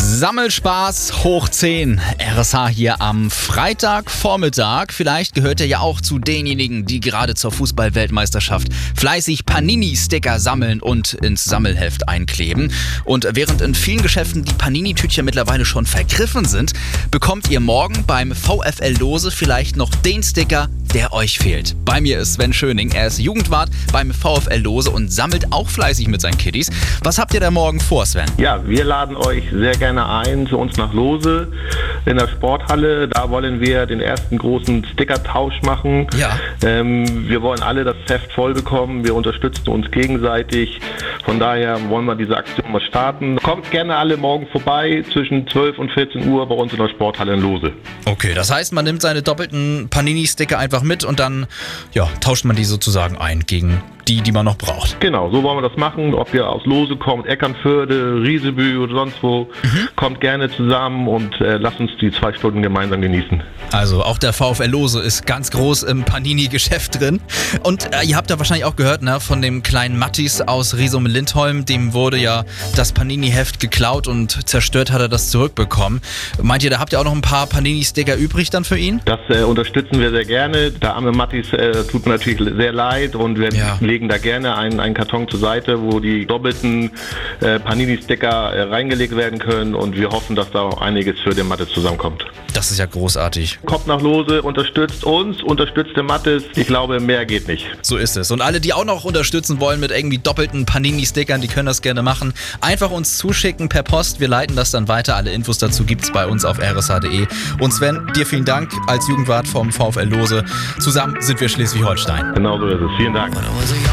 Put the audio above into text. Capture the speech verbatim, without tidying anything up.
Sammelspaß hoch zehn. R S H hier am Freitagvormittag. Vielleicht gehört ihr ja auch zu denjenigen, die gerade zur Fußball-Weltmeisterschaft fleißig Panini-Sticker sammeln und ins Sammelheft einkleben. Und während in vielen Geschäften die Panini-Tütchen mittlerweile schon vergriffen sind, bekommt ihr morgen beim VfL Lose vielleicht noch den Sticker, der euch fehlt. Bei mir ist Sven Schöning. Er ist Jugendwart beim VfL Lose und sammelt auch fleißig mit seinen Kiddies. Was habt ihr da morgen vor, Sven? Ja, wir laden euch sehr gerne ein zu uns nach Lose in der Sporthalle. Da wollen wir den ersten großen Stickertausch machen. Ja. Ähm, wir wollen alle das Heft voll bekommen. Wir unterstützen uns gegenseitig. Von daher wollen wir diese Aktion mal starten. Kommt gerne alle morgen vorbei zwischen zwölf und vierzehn Uhr bei uns in der Sporthalle in Lose. Okay, das heißt, man nimmt seine doppelten Panini-Sticker einfach mit und dann ja, tauscht man die sozusagen ein gegen die, die man noch braucht. Genau, so wollen wir das machen. Ob ihr aus Lose kommt, Eckernförde, Riesebü oder sonst wo, mhm. kommt gerne zusammen und äh, lasst uns die zwei Stunden gemeinsam genießen. Also auch der VfL Lose ist ganz groß im Panini-Geschäft drin. Und äh, ihr habt ja wahrscheinlich auch gehört, ne, von dem kleinen Mattis aus Riesum-Lindholm, dem wurde ja das Panini-Heft geklaut und zerstört hat er das zurückbekommen. Meint ihr, da habt ihr auch noch ein paar Panini-Sticker übrig dann für ihn? Das äh, unterstützen wir sehr gerne. Der arme Mattis äh, tut mir natürlich sehr leid und wir ja. legen da gerne einen, einen Karton zur Seite, wo die doppelten äh, Panini-Sticker äh, reingelegt werden können und wir hoffen, dass da auch einiges für den Mattis zusammenkommt. Das ist ja großartig. Kommt nach Lose, unterstützt uns, unterstützt den Mattis. Ich glaube, mehr geht nicht. So ist es. Und alle, die auch noch unterstützen wollen mit irgendwie doppelten Panini-Stickern, die können das gerne machen. Einfach uns zuschicken per Post. Wir leiten das dann weiter. Alle Infos dazu gibt es bei uns auf r s h punkt d e. Und Sven, dir vielen Dank als Jugendwart vom VfL Lose. Zusammen sind wir Schleswig-Holstein. Genau so ist es. Vielen Dank.